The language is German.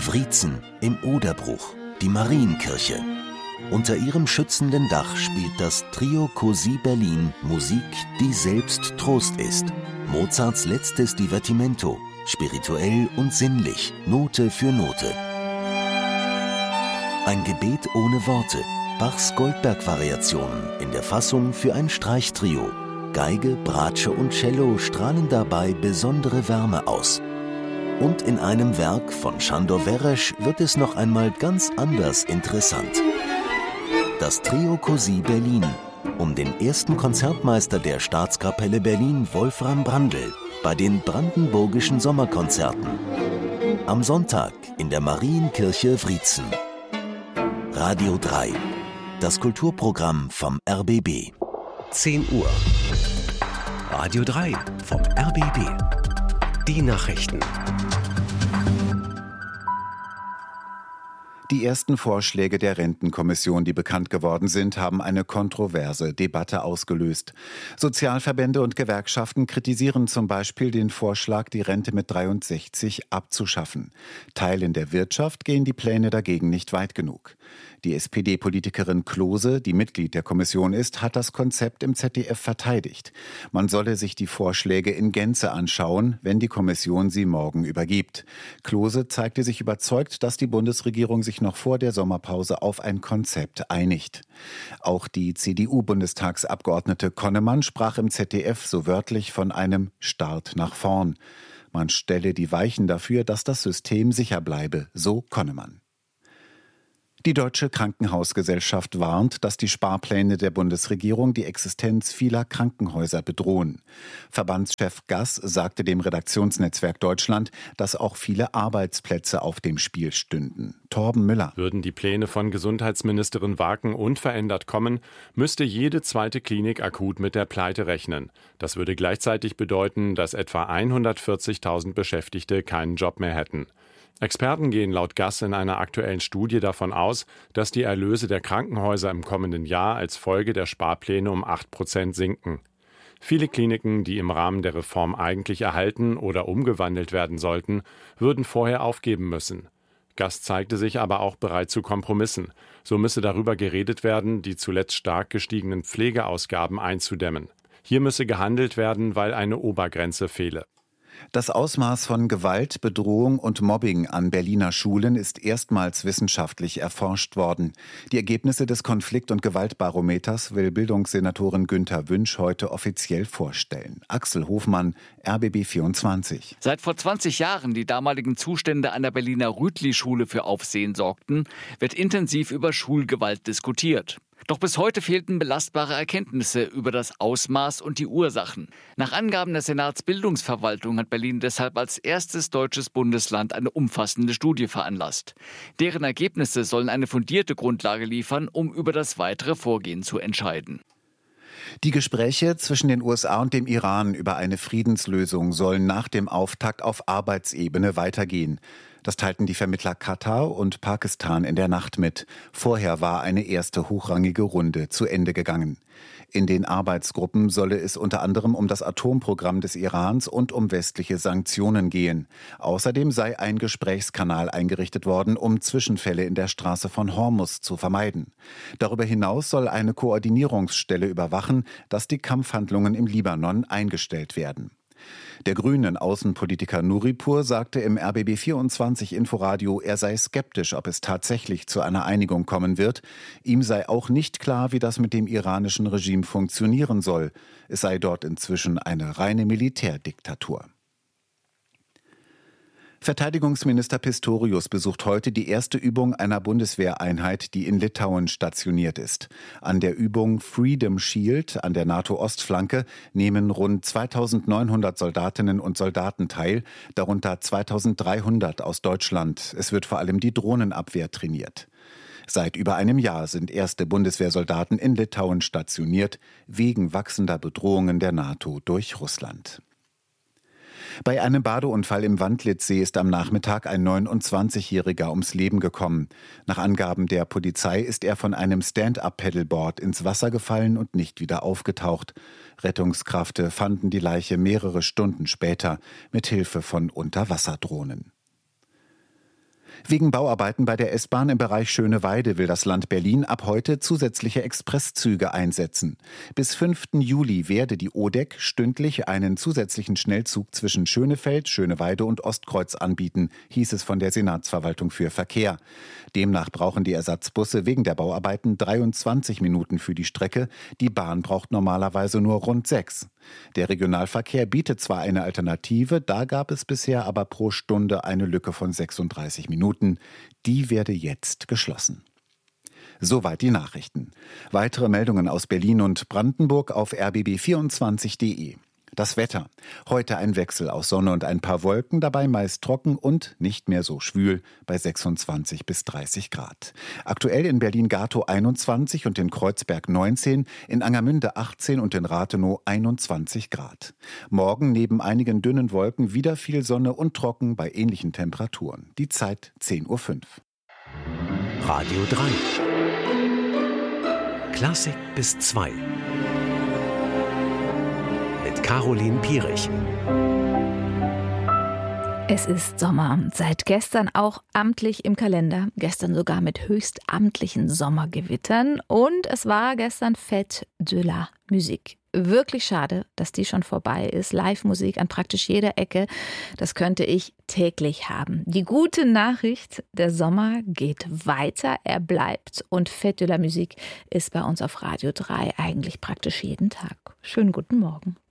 Wriezen im Oderbruch, die Marienkirche. Unter ihrem schützenden Dach spielt das Trio Così Berlin Musik, die selbst Trost ist. Mozarts letztes Divertimento, spirituell und sinnlich, Note für Note. Ein Gebet ohne Worte, Bachs Goldberg-Variationen in der Fassung für ein Streichtrio. Geige, Bratsche und Cello strahlen dabei besondere Wärme aus. Und in einem Werk von Sándor Veress wird es noch einmal ganz anders interessant. Das Trio Così Berlin um den ersten Konzertmeister der Staatskapelle Berlin, Wolfram Brandl, bei den Brandenburgischen Sommerkonzerten. Am Sonntag in der Marienkirche Wriezen. Radio 3, das Kulturprogramm vom RBB. 10 Uhr. Radio 3 vom RBB. Die Nachrichten. Die ersten Vorschläge der Rentenkommission, die bekannt geworden sind, haben eine kontroverse Debatte ausgelöst. Sozialverbände und Gewerkschaften kritisieren zum Beispiel den Vorschlag, die Rente mit 63 abzuschaffen. Teilen der Wirtschaft gehen die Pläne dagegen nicht weit genug. Die SPD-Politikerin Klose, die Mitglied der Kommission ist, hat das Konzept im ZDF verteidigt. Man solle sich die Vorschläge in Gänze anschauen, wenn die Kommission sie morgen übergibt. Klose zeigte sich überzeugt, dass die Bundesregierung sich noch vor der Sommerpause auf ein Konzept einigt. Auch die CDU-Bundestagsabgeordnete Konnemann sprach im ZDF so wörtlich von einem Start nach vorn. Man stelle die Weichen dafür, dass das System sicher bleibe, so Konnemann. Die Deutsche Krankenhausgesellschaft warnt, dass die Sparpläne der Bundesregierung die Existenz vieler Krankenhäuser bedrohen. Verbandschef Gass sagte dem Redaktionsnetzwerk Deutschland, dass auch viele Arbeitsplätze auf dem Spiel stünden. Torben Müller. Würden die Pläne von Gesundheitsministerin Waken unverändert kommen, müsste jede zweite Klinik akut mit der Pleite rechnen. Das würde gleichzeitig bedeuten, dass etwa 140.000 Beschäftigte keinen Job mehr hätten. Experten gehen laut Gass in einer aktuellen Studie davon aus, dass die Erlöse der Krankenhäuser im kommenden Jahr als Folge der Sparpläne um 8% sinken. Viele Kliniken, die im Rahmen der Reform eigentlich erhalten oder umgewandelt werden sollten, würden vorher aufgeben müssen. Gass zeigte sich aber auch bereit zu Kompromissen. So müsse darüber geredet werden, die zuletzt stark gestiegenen Pflegeausgaben einzudämmen. Hier müsse gehandelt werden, weil eine Obergrenze fehle. Das Ausmaß von Gewalt, Bedrohung und Mobbing an Berliner Schulen ist erstmals wissenschaftlich erforscht worden. Die Ergebnisse des Konflikt- und Gewaltbarometers will Bildungssenatorin Günther Wünsch heute offiziell vorstellen. Axel Hofmann, RBB 24. Seit vor 20 Jahren die damaligen Zustände an der Berliner Rütli-Schule für Aufsehen sorgten, wird intensiv über Schulgewalt diskutiert. Doch bis heute fehlten belastbare Erkenntnisse über das Ausmaß und die Ursachen. Nach Angaben der Senatsbildungsverwaltung hat Berlin deshalb als erstes deutsches Bundesland eine umfassende Studie veranlasst. Deren Ergebnisse sollen eine fundierte Grundlage liefern, um über das weitere Vorgehen zu entscheiden. Die Gespräche zwischen den USA und dem Iran über eine Friedenslösung sollen nach dem Auftakt auf Arbeitsebene weitergehen. Das teilten die Vermittler Katar und Pakistan in der Nacht mit. Vorher war eine erste hochrangige Runde zu Ende gegangen. In den Arbeitsgruppen solle es unter anderem um das Atomprogramm des Irans und um westliche Sanktionen gehen. Außerdem sei ein Gesprächskanal eingerichtet worden, um Zwischenfälle in der Straße von Hormuz zu vermeiden. Darüber hinaus soll eine Koordinierungsstelle überwachen, dass die Kampfhandlungen im Libanon eingestellt werden. Der grünen Außenpolitiker Nuripur sagte im RBB 24 Inforadio, er sei skeptisch, ob es tatsächlich zu einer Einigung kommen wird. Ihm sei auch nicht klar, wie das mit dem iranischen Regime funktionieren soll. Es sei dort inzwischen eine reine Militärdiktatur. Verteidigungsminister Pistorius besucht heute die erste Übung einer Bundeswehreinheit, die in Litauen stationiert ist. An der Übung Freedom Shield an der NATO-Ostflanke nehmen rund 2.900 Soldatinnen und Soldaten teil, darunter 2.300 aus Deutschland. Es wird vor allem die Drohnenabwehr trainiert. Seit über einem Jahr sind erste Bundeswehrsoldaten in Litauen stationiert, wegen wachsender Bedrohungen der NATO durch Russland. Bei einem Badeunfall im Wandlitzsee ist am Nachmittag ein 29-Jähriger ums Leben gekommen. Nach Angaben der Polizei ist er von einem Stand-up-Paddleboard ins Wasser gefallen und nicht wieder aufgetaucht. Rettungskräfte fanden die Leiche mehrere Stunden später mit Hilfe von Unterwasserdrohnen. Wegen Bauarbeiten bei der S-Bahn im Bereich Schöneweide will das Land Berlin ab heute zusätzliche Expresszüge einsetzen. Bis 5. Juli werde die ODEC stündlich einen zusätzlichen Schnellzug zwischen Schönefeld, Schöneweide und Ostkreuz anbieten, hieß es von der Senatsverwaltung für Verkehr. Demnach brauchen die Ersatzbusse wegen der Bauarbeiten 23 Minuten für die Strecke. Die Bahn braucht normalerweise nur rund 6. Der Regionalverkehr bietet zwar eine Alternative, da gab es bisher aber pro Stunde eine Lücke von 36 Minuten. Die werde jetzt geschlossen. Soweit die Nachrichten. Weitere Meldungen aus Berlin und Brandenburg auf rbb24.de. Das Wetter. Heute ein Wechsel aus Sonne und ein paar Wolken, dabei meist trocken und nicht mehr so schwül bei 26 bis 30 Grad. Aktuell in Berlin-Gatow 21 und in Kreuzberg 19, in Angermünde 18 und in Rathenow 21 Grad. Morgen neben einigen dünnen Wolken wieder viel Sonne und trocken bei ähnlichen Temperaturen. Die Zeit 10:05 Uhr. Radio 3. Klassik bis 2. Mit Caroline Pierich. Es ist Sommer, seit gestern auch amtlich im Kalender, gestern sogar mit höchstamtlichen Sommergewittern und es war gestern Fête de la Musique. Wirklich schade, dass die schon vorbei ist. Live-Musik an praktisch jeder Ecke, das könnte ich täglich haben. Die gute Nachricht, der Sommer geht weiter, er bleibt und Fête de la Musique ist bei uns auf Radio 3 eigentlich praktisch jeden Tag. Schönen guten Morgen.